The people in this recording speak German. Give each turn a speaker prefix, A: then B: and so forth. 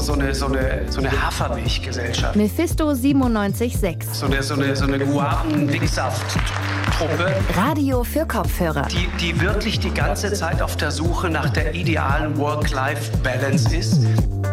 A: eine Hafermilchgesellschaft.
B: Mephisto 97.6.
A: So eine Guaven-Dicksaft-Truppe.
B: Radio für Kopfhörer.
A: Die wirklich die ganze Zeit auf der Suche nach der idealen Work-Life-Balance ist.